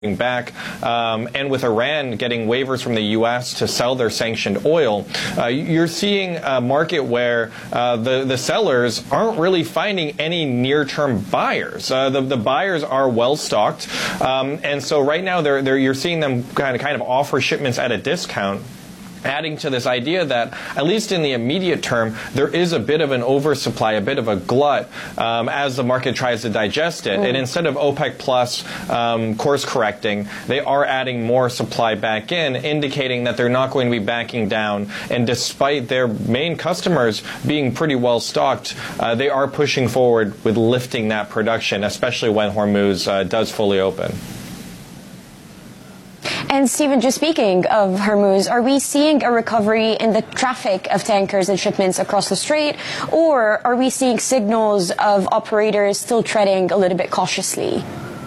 back, and with Iran getting waivers from the U.S. to sell their sanctioned oil, you're seeing a market where the sellers aren't really finding any near-term buyers. The buyers are well stocked, and so right now you're seeing them kind of offer shipments at a discount, adding to this idea that, at least in the immediate term, there is a bit of an oversupply, a bit of a glut, as the market tries to digest it. And instead of OPEC Plus course correcting, they are adding more supply back in, indicating that they're not going to be backing down. And despite their main customers being pretty well stocked, they are pushing forward with lifting that production, especially when Hormuz does fully open. And Stephen, just speaking of Hormuz, are we seeing a recovery in the traffic of tankers and shipments across the strait, or are we seeing signals of operators still treading a little bit cautiously?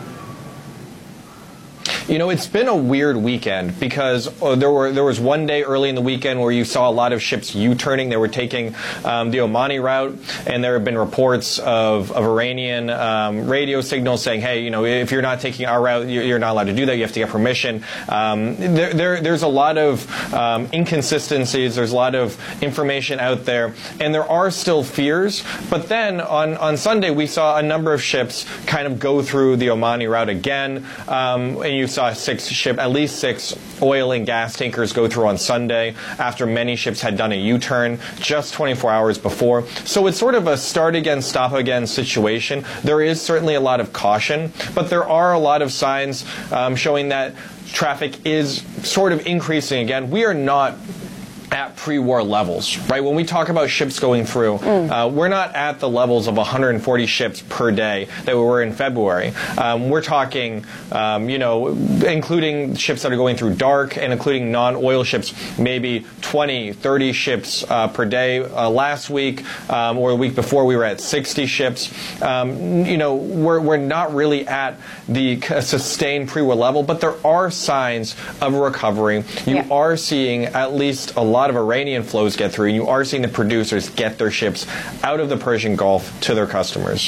You know, it's been a weird weekend because there was one day early in the weekend where you saw a lot of ships U-turning. They were taking the Omani route, and there have been reports of Iranian radio signals saying, hey, you know, if you're not taking our route, you're not allowed to do that. You have to get permission. There's a lot of inconsistencies. There's a lot of information out there, and there are still fears. But then on Sunday, we saw a number of ships kind of go through the Omani route again, and you saw at least six oil and gas tankers go through on Sunday after many ships had done a U-turn just 24 hours before. So it's sort of a start again, stop again situation. There is certainly a lot of caution, but there are a lot of signs showing that traffic is sort of increasing again. We are not at pre-war levels, right? When we talk about ships going through, we're not at the levels of 140 ships per day that we were in February. We're talking, you know, including ships that are going through dark and including non-oil ships, maybe 20, 30 ships per day. Last week or the week before, we were at 60 ships. You know, we're not really at the sustained pre-war level, but there are signs of a recovery. You are seeing at least a lot of Iranian flows get through, and you are seeing the producers get their ships out of the Persian Gulf to their customers.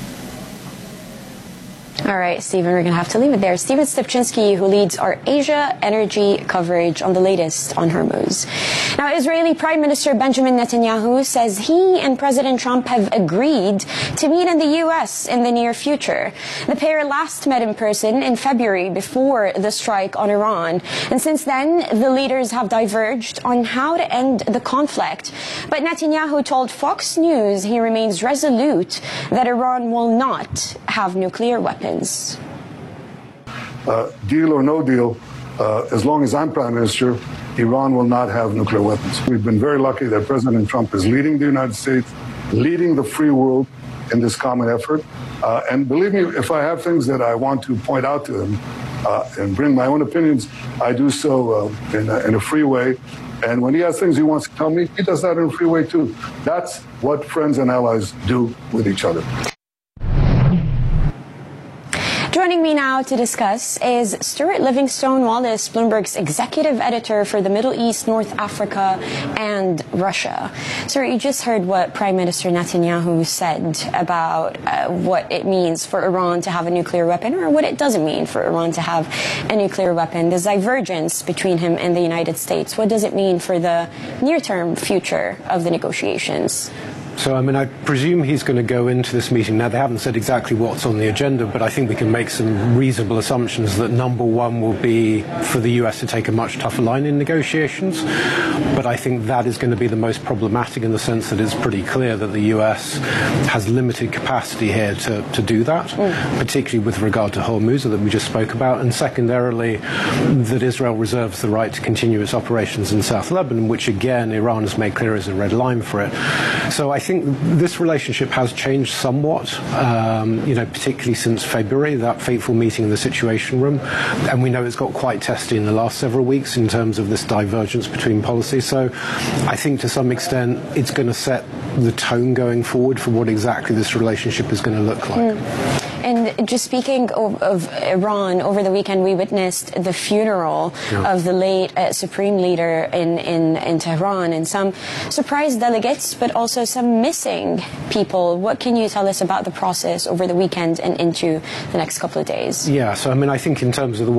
All right, Stephen, we're going to have to leave it there. Stephen Stepchinsky, who leads our Asia energy coverage on the latest on Hormuz. Now, Israeli Prime Minister Benjamin Netanyahu says he and President Trump have agreed to meet in the U.S. in the near future. The pair last met in person in February before the strike on Iran. And since then, the leaders have diverged on how to end the conflict. But Netanyahu told Fox News he remains resolute that Iran will not have nuclear weapons. Deal or no deal, as long as I'm Prime Minister, Iran will not have nuclear weapons. We've been very lucky that President Trump is leading the United States, leading the free world in this common effort. And believe me, if I have things that I want to point out to him and bring my own opinions, I do so in a free way. And when he has things he wants to tell me, he does that in a free way too. That's what friends and allies do with each other. Joining me now to discuss is Stuart Livingstone Wallace, Bloomberg's executive editor for the Middle East, North Africa, and Russia. Sir, you just heard what Prime Minister Netanyahu said about what it means for Iran to have a nuclear weapon, or what it doesn't mean for Iran to have a nuclear weapon. There's divergence between him and the United States. What does it mean for the near-term future of the negotiations? So, I mean, I presume he's going to go into this meeting. Now, they haven't said exactly what's on the agenda, but I think we can make some reasonable assumptions that number one will be for the US to take a much tougher line in negotiations. But I think that is going to be the most problematic in the sense that it's pretty clear that the US has limited capacity here to do that, particularly with regard to Hormuz that we just spoke about, and secondarily, that Israel reserves the right to continue its operations in South Lebanon, which again, Iran has made clear is a red line for it. So I think this relationship has changed somewhat, you know, particularly since February, that fateful meeting in the Situation Room. And we know it's got quite testy in the last several weeks in terms of this divergence between policies. So I think to some extent it's going to set the tone going forward for what exactly this relationship is going to look like. And just speaking of Iran, over the weekend we witnessed the funeral of the late Supreme Leader in Tehran, and some surprise delegates, but also some missing people. What can you tell us about the process over the weekend and into the next couple of days? Yeah, so I mean, I think in terms of the